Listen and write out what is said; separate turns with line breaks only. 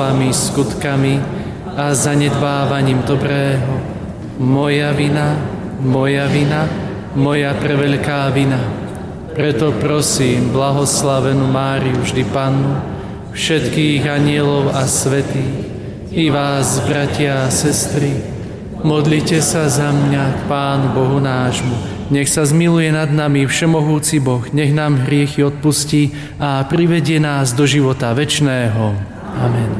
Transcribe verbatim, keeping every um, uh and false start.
slovami, skutkami a zanedbávaním dobrého. Moja vina, moja vina, moja preveľká vina. Preto prosím blahoslavenú Máriu, vždy Pannu, všetkých anielov a svätých, i vás, bratia a sestry, modlite sa za mňa k Pánu Bohu nášmu. Nech sa zmiluje nad nami všemohúci Boh, nech nám hriechy odpustí a privedie nás do života večného. Amen.